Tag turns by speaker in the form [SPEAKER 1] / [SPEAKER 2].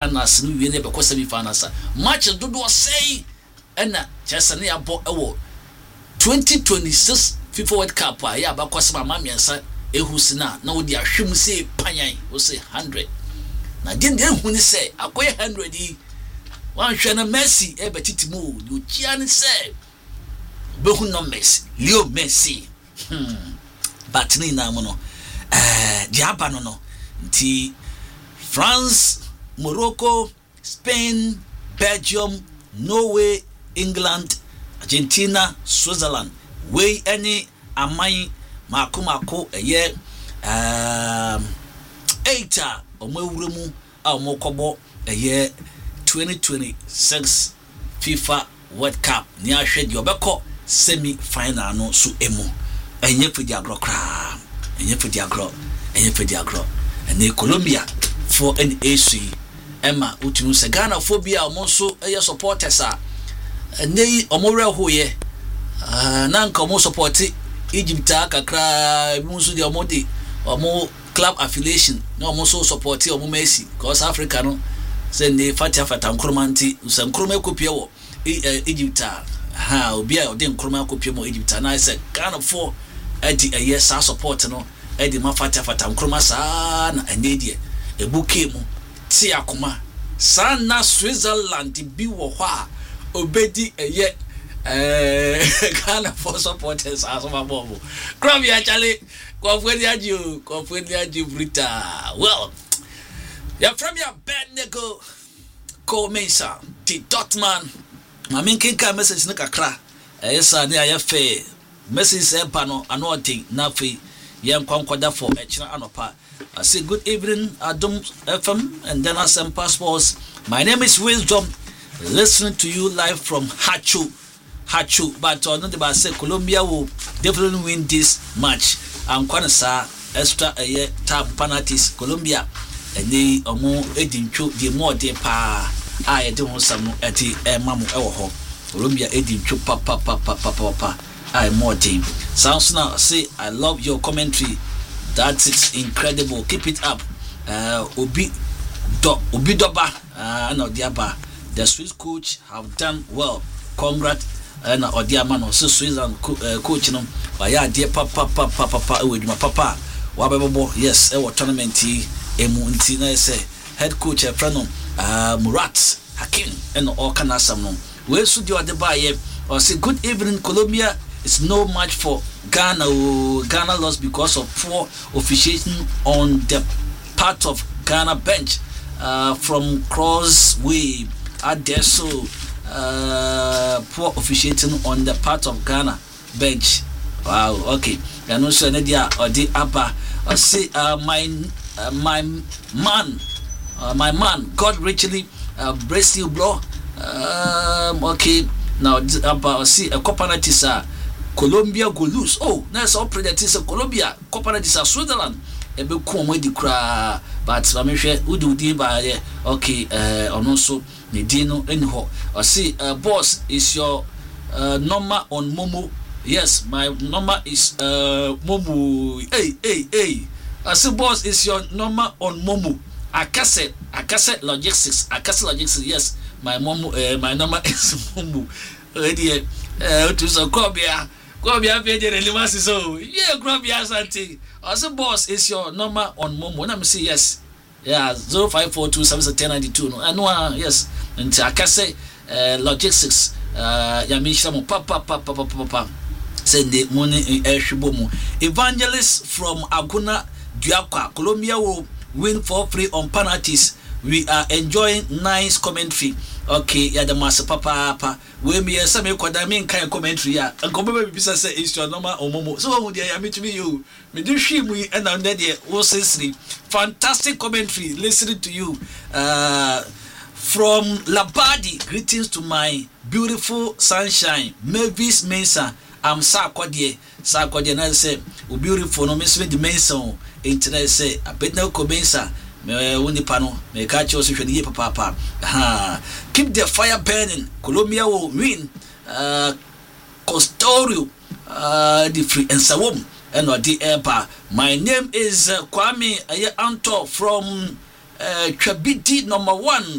[SPEAKER 1] anas no wie ne be ko semi finals match do say na chese ne abo ewo 2026 FIFA World Cup ya ba ko sema mamiensa ehusina na wodi ahwem say panyan wo say 100 na din hu ni say akoye 100 yi wan hwe na Messi betitimu do chia ni say be hu no Messi Leo Messi but ni na mo no diaba no nti France, Morocco, Spain, Belgium, Norway, England, Argentina, Switzerland. We any amai mako eye 8 omewuremu amokobo eye 2026 FIFA World Cup ni ahwe di obekọ semi final no so emu enye fudi agro ene Colombia for an AC Emma utunu se Ghana phobia omonso eye supporters nei omore hoye na nka omo support Egypt kakra munso di omodi omo club affiliation na omo so support omo Messi cause Africa no se ne fata nkromanti se nkroma kopie wo Egypt obi a ode nkroma kopie mo Egypt na se Ghana for edi eye sa support no edi ma fata nkroma sa na enedie ebuke mu ti akoma sana Switzerland bi wo ho a obedi eye Ghana for supporters asoma bobo Colombia chale konfweni aji Brita well ya from your Benego Komesa ti Dortmund mamin kinka message ne kakra esa ne ayefe message e pa no anoting na fe yem kwankwada for echira anopa. I say good evening Adom FM and then some passports. My name is Wisdom, listening to you live from Hachu, but on the say Colombia will definitely win this match. I'm gonna say extra a year time penalties Colombia and they are more edincho the more de pa I don't some at the mamu ewo Colombia edincho papa I more team. Sounds now say I love your commentary. That is incredible. Keep it up. Obi Doba no Diaba. The Swiss coach have done well. Congrats and Odiamano. So Swiss coach no. Waya dear papa with my papa. Wababo yes. Our tournament emu ntina say head coach Frano Murat Hakim and all kanasam no. We studio Adebaye or say good evening Colombia. It's no match for Ghana. Ghana lost because of poor officiating on the part of Ghana bench. From Crossway, Adesso, poor officiating on the part of Ghana bench. Wow. Okay. And also Nadia or the upper. Say my man. God richly bless you, bro. Okay. Now upper see a cooperative Colombia go lose. Oh, that's all predators of Colombia. Cooperative Switzerland. Ebe come di kra, but amehwe udu di ba okay on also ne dino enho. I see boss is your number on Momo. Yes, my number is Momo. Hey. I see boss is your number on Momo. Akase logistics. Yes, my Momo my number is Momo. Ready to so Colombia Vede Limasi so yeah Colombia Santi. Also boss is your number on Momo. Let me see yes. Yeah 0542771092 no. And yes. Nti akase logistics yamisha mo papa send the money ehwebomu. Evangelist from Aguna Duakwa. Colombia will win for free on penalties. We are enjoying nice commentary. Okay, yeah, the master papa. We me some kwadamin kind commentary ya. Anko be bisa say is your normal omomo. So who dey me to me you. Me do shim we and on there was fantastic commentary listening to you. From Labadi, greetings to my beautiful sunshine. Mavis Mensa. I'm Sarkodie na say beautiful no me the Mensa internet say abedna ko Mensa. Me woni pano me ka che so hwede papa keep the fire burning. Colombia will win. Costorio the free and sawom and the airpa. My name is Kwame Anto from Trabiti number 1